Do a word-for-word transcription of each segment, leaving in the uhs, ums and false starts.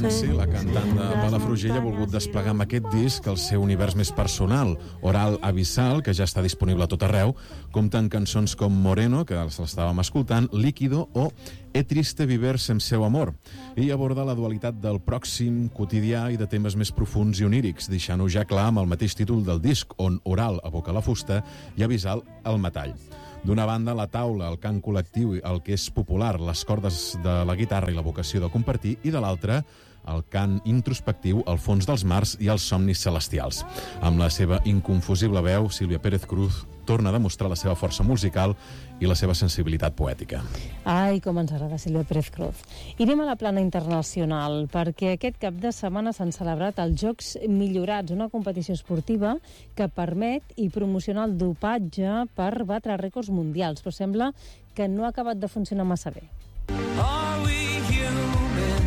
Sí, la cantant de Palafrugell ha volgut desplegar amb aquest disc el seu univers més personal. Oral Abissal, que ja està disponible a tot arreu, compta amb cançons com Moreno, que l'estàvem escoltant, Líquido o E triste viver sem seu amor, i aborda la dualitat del pròxim, quotidià i de temes més profuns i onírics, deixant-ho ja clar amb el mateix títol del disc, on Oral aboca la fusta i Abissal el metall. D'una banda, la taula, el cant col·lectiu, el que és popular, les cordes de la guitarra i la vocació de compartir, i de l'altra, el cant introspectiu, el fons dels mars i els somnis celestials. Amb la seva inconfusible veu, Sílvia Pérez Cruz torna a demostrar la seva força musical i la seva sensibilitat poètica. Ai, com ens agrada Sílvia Pérez Cruz. I anem a la plana internacional, perquè aquest cap de setmana s'han celebrat els Jocs Millorats, una competició esportiva que permet i promociona el dopatge per batre rècords mundials, però sembla que no ha acabat de funcionar massa bé. Are we human?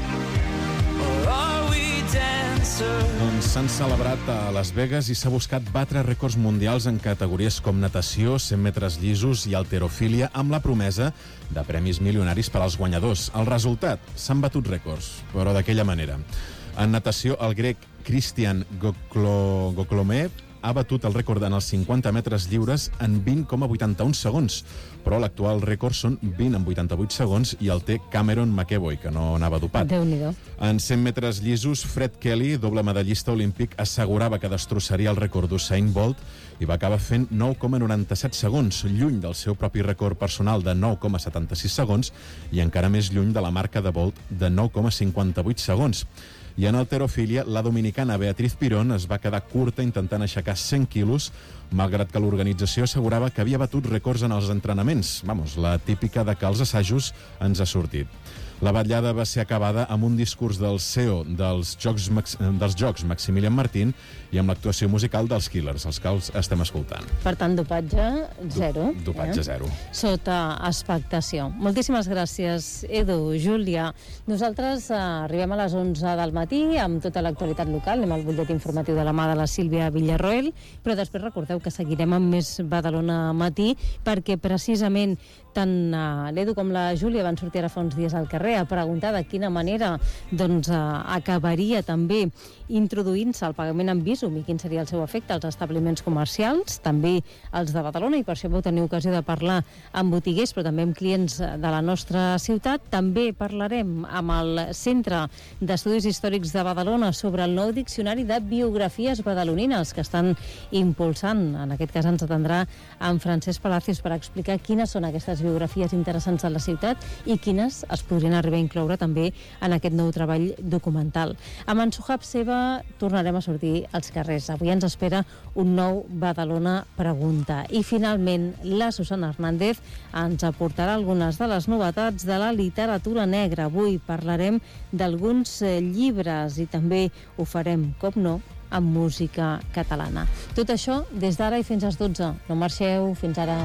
Or are we dancers? Doncs s'han celebrat a Las Vegas i s'ha buscat batre rècords mundials en categories com natació, cent metres llisos i halterofília, amb la promesa de premis milionaris per als guanyadors. El resultat? S'han batut rècords, però d'aquella manera. En natació, el grec Christian Goklo, Goklome ha batut el rècord en els cinquanta metres lliures en vint coma vuitanta-un segons, però l'actual rècord són vint en vuitanta-vuit segons i el té Cameron McEvoy, que no anava dopat. Déu-n'hi-do. En cent metres llisos, Fred Kelly, doble medallista olímpic, assegurava que destrossaria el rècord d'Usain Bolt i va acabar fent nou coma noranta-set segons, lluny del seu propi rècord personal de nou coma setanta-sis segons i encara més lluny de la marca de Bolt de nou coma cinquanta-vuit segons. I en halterofília, la dominicana Beatriz Pirón es va quedar curta intentant aixecar cent quilos, malgrat que l'organització assegurava que havia batut rècords en els entrenaments. Vamos, la típica de que als assajos ens ha sortit. La batllada va ser acabada amb un discurs del C E O dels Jocs, Max, dels Jocs Maximilian Martín, i amb l'actuació musical dels Killers, els que els estem escoltant. Per tant, dopatge zero. Do, dopatge eh? zero. Sota expectació. Moltíssimes gràcies, Edu, Júlia. Nosaltres eh, arribem a les onze del matí amb tota l'actualitat local, anem al butlletí informatiu de la mà de la Sílvia Villarroel, però després recordeu que seguirem amb més Badalona Matí, perquè precisament tant eh, l'Edu com la Júlia van sortir ara fa uns dies al carrer a preguntar de quina manera doncs, eh, acabaria també introduint-se el pagament amb Bizum i quin seria el seu efecte als establiments comercials, també els de Badalona, i per això vau tenir ocasió de parlar amb botiguers, però també amb clients de la nostra ciutat. També parlarem amb el Centre d'Estudis Històrics de Badalona sobre el nou diccionari de biografies badalonines que estan impulsant. En aquest cas ens atendrà en Francesc Palacios per explicar quines són aquestes biografies interessants de la ciutat i quines es podrien arribar a incloure també en aquest nou treball documental. Amb en Suhab Seva tornarem a sortir als carrers. Avui ens espera un nou Badalona Pregunta. I finalment la Susana Hernández ens aportarà algunes de les novetats de la literatura negra. Avui parlarem d'alguns llibres i també ho farem, com no, amb música catalana. Tot això des d'ara i fins às dotze. No marxeu, fins ara.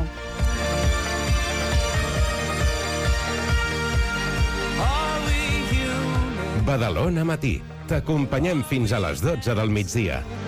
Badalona Matí. T'acompanyem fins a les dotze del migdia.